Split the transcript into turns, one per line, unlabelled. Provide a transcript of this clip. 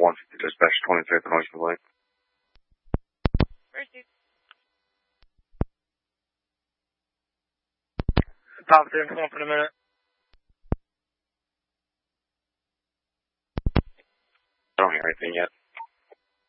150 dispatch 25th and Oyster Lake.
Mercy.
Top 3, I'm calling for a minute.
I don't hear anything yet.